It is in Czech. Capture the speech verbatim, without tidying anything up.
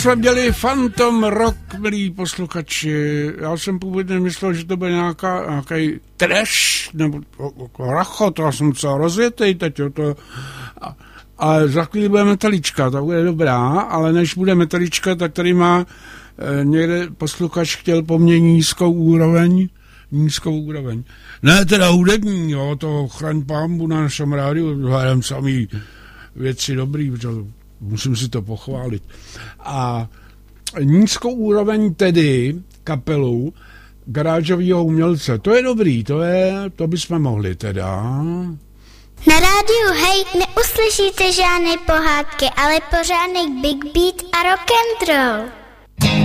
Jsme měli Phantom Rock, milí posluchači. Já jsem původně myslel, že to bude nějaká, nějaký trash, nebo rachot, já jsem docela rozjetej teď, jo, to... A, ale za chvíli bude Metalička, ta bude dobrá, ale než bude Metalička, tak tady má eh, někde posluchač chtěl po mně nízkou úroveň, nízkou úroveň. Ne teda hudební, jo, to chraň pánbu na našem rádiu, hledám samý věci dobrý, protože musím si to pochválit. A nízkou úroveň tedy kapelu garážového umělce. To je dobrý, to je, to bychom mohli teda. Na rádiu Hej neuslyšíte žádné pohádky, ale pořádný big beat a rock'n'roll.